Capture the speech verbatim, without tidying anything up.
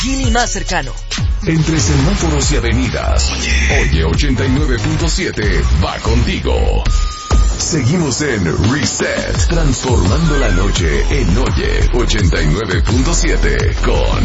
Gini más cercano. Entre semáforos y avenidas. Oye ochenta y nueve punto siete va contigo. Seguimos en Reset, transformando la noche en Oye ochenta y nueve punto siete con